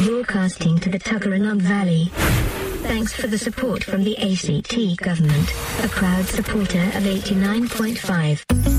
broadcasting to the Tuggeranong Valley. Thanks for the support from the ACT government, a proud supporter of 89.5.